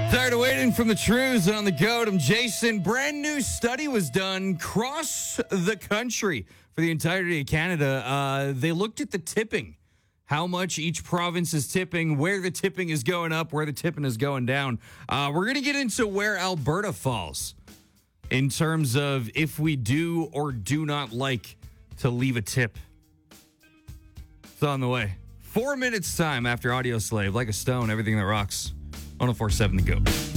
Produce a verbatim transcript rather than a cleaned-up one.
Tired of waiting from the truths on the goat. I'm Jason. Brand new study was done across the country for the entirety of Canada. Uh, they looked at the tipping, how much each province is tipping, where the tipping is going up, where the tipping is going down. Uh, we're going to get into where Alberta falls in terms of if we do or do not like to leave a tip. It's on the way. Four minutes time after Audio Slave, like a stone, everything that rocks. one oh four point seven The Goat.